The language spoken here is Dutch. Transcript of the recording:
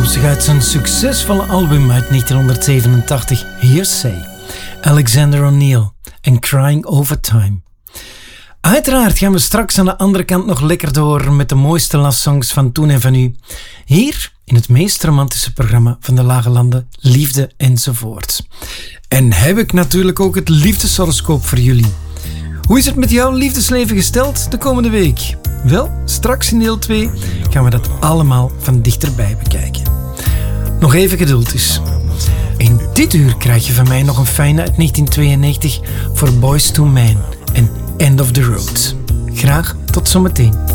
afkomstig uit zijn succesvolle album uit 1987, Hearsay. Alexander O'Neal en Crying Over Time. Uiteraard gaan we straks aan de andere kant nog lekker door met de mooiste lastsongs van toen en van nu. Hier in het meest romantische programma van de Lage Landen, Liefde enzovoort. En heb ik natuurlijk ook het liefdeshoroscoop voor jullie. Hoe is het met jouw liefdesleven gesteld de komende week? Wel, straks in deel 2 gaan we dat allemaal van dichterbij bekijken. Nog even geduld dus. In dit uur krijg je van mij nog een fijne uit 1992 voor Boyz II Men en End of the Road. Graag tot zometeen.